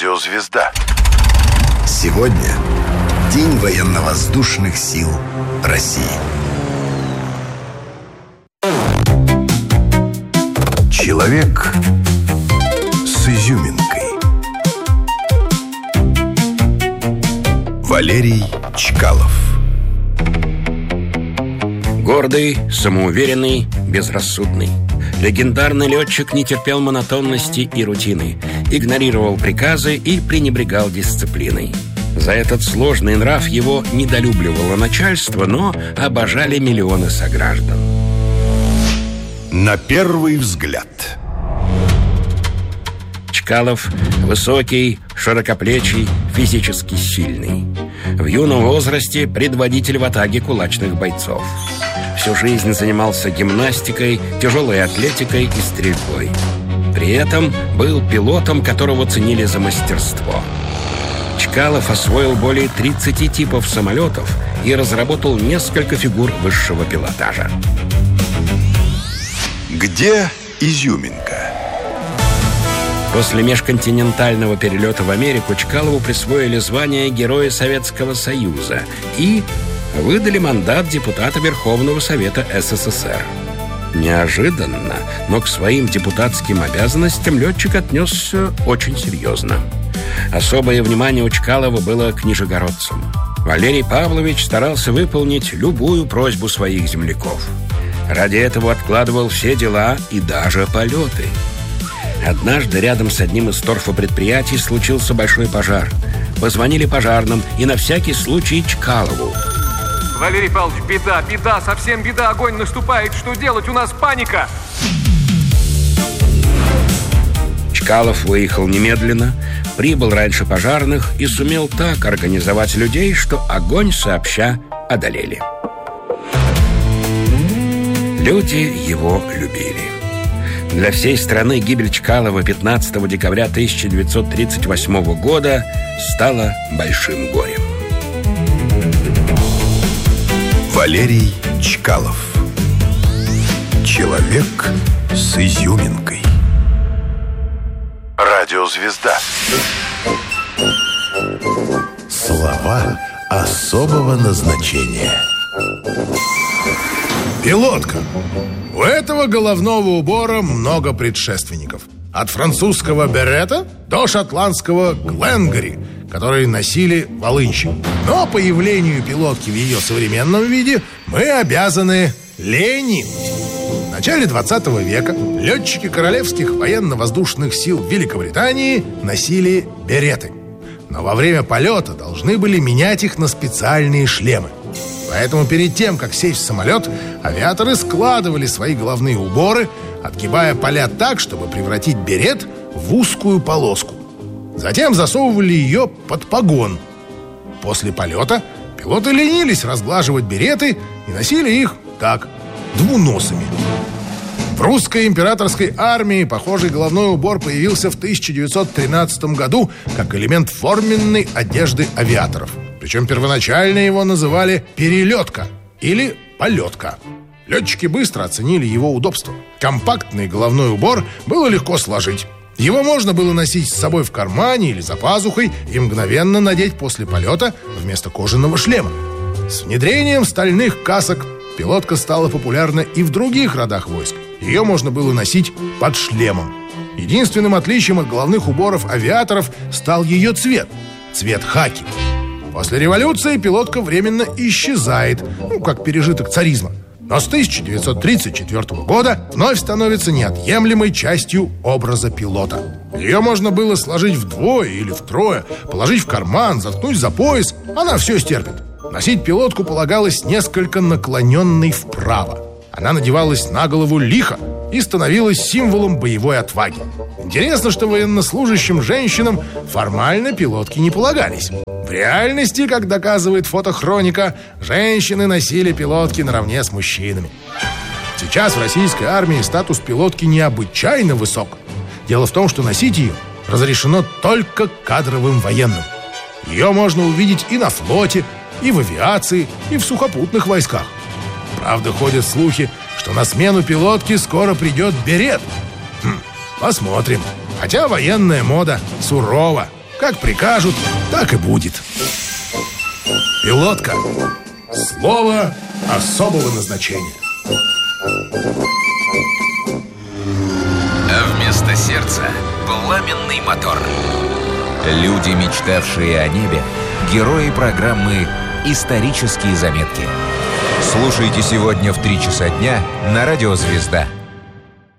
Радио «Звезда». Сегодня День военно-воздушных сил России. Человек с изюминкой. Валерий Чкалов. Гордый, самоуверенный, безрассудный. Легендарный летчик не терпел монотонности и рутины, игнорировал приказы и пренебрегал дисциплиной. За этот сложный нрав его недолюбливало начальство, но обожали миллионы сограждан. На первый взгляд. Чкалов высокий, широкоплечий, физически сильный. В юном возрасте предводитель в атаге кулачных бойцов. Всю жизнь занимался гимнастикой, тяжелой атлетикой и стрельбой. При этом был пилотом, которого ценили за мастерство. Чкалов освоил более 30 типов самолетов и разработал несколько фигур высшего пилотажа. Где изюминка? После межконтинентального перелета в Америку Чкалову присвоили звание Героя Советского Союза и выдали мандат депутата Верховного Совета СССР. Неожиданно, но к своим депутатским обязанностям летчик отнесся очень серьезно. Особое внимание у Чкалова было к нижегородцам. Валерий Павлович старался выполнить любую просьбу своих земляков. Ради этого откладывал все дела и даже полеты. Однажды рядом с одним из торфопредприятий случился большой пожар. Позвонили пожарным и на всякий случай Чкалову. Валерий Павлович, беда, совсем беда, огонь наступает. Что делать? У нас паника. Чкалов выехал немедленно, прибыл раньше пожарных и сумел так организовать людей, что огонь сообща одолели. Люди его любили. Для всей страны гибель Чкалова 15 декабря 1938 года стала большим горем. Валерий Чкалов. Человек с изюминкой. Радио «Звезда». Слова особого назначения. Пилотка. У этого головного убора много предшественников. От французского берета до шотландского Гленгари, которые носили волынщик. Но появлению пилотки в ее современном виде мы обязаны Ленину. В начале 20 века летчики Королевских военно-воздушных сил Великобритании носили береты. Но во время полета должны были менять их на специальные шлемы. Поэтому перед тем, как сесть в самолет, авиаторы складывали свои головные уборы, отгибая поля так, чтобы превратить берет в узкую полоску. Затем засовывали ее под погон. После полета пилоты ленились разглаживать береты и носили их так, двуносыми. В русской императорской армии похожий головной убор появился в 1913 году как элемент форменной одежды авиаторов. Причем первоначально его называли «перелетка» или «полетка». Летчики быстро оценили его удобство. Компактный головной убор было легко сложить. Его можно было носить с собой в кармане или за пазухой и мгновенно надеть после полета вместо кожаного шлема. С внедрением стальных касок пилотка стала популярна и в других родах войск. Ее можно было носить под шлемом. Единственным отличием от головных уборов авиаторов стал ее цвет – цвет хаки. После революции пилотка временно исчезает, как пережиток царизма. Но с 1934 года вновь становится неотъемлемой частью образа пилота. Ее можно было сложить вдвое или втрое, положить в карман, заткнуть за пояс. Она все стерпит. Носить пилотку полагалось несколько наклоненной вправо. Она надевалась на голову лихо и становилась символом боевой отваги. Интересно, что военнослужащим женщинам формально пилотки не полагались. В реальности, как доказывает фотохроника, женщины носили пилотки наравне с мужчинами. Сейчас в российской армии статус пилотки необычайно высок. Дело в том, что носить ее разрешено только кадровым военным. Ее можно увидеть и на флоте, и в авиации, и в сухопутных войсках. Правда, ходят слухи, что на смену пилотки скоро придет берет. Посмотрим. Хотя военная мода сурова. Как прикажут, так и будет. Пилотка. Слово особого назначения. А вместо сердца пламенный мотор. Люди, мечтавшие о небе, герои программы «Исторические заметки». Слушайте сегодня в 3 часа дня на радио «Звезда».